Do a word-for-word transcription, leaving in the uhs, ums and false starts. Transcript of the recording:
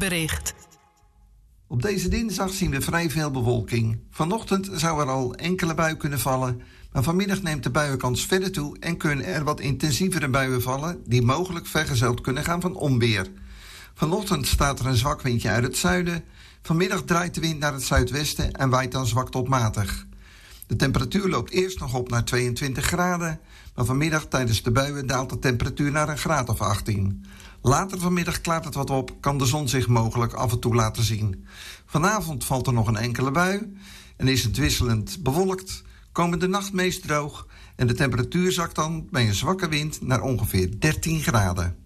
weerbericht. Op deze dinsdag zien we vrij veel bewolking. Vanochtend zou er al enkele bui kunnen vallen, maar vanmiddag neemt de buienkans verder toe en kunnen er wat intensievere buien vallen die mogelijk vergezeld kunnen gaan van onweer. Vanochtend staat er een zwak windje uit het zuiden. Vanmiddag draait de wind naar het zuidwesten en waait dan zwak tot matig. De temperatuur loopt eerst nog op naar tweeëntwintig graden, maar vanmiddag tijdens de buien daalt de temperatuur naar een graad of achttien. Later vanmiddag klaart het wat op, kan de zon zich mogelijk af en toe laten zien. Vanavond valt er nog een enkele bui en is het wisselend bewolkt. Komende nacht meest droog en de temperatuur zakt dan bij een zwakke wind naar ongeveer dertien graden.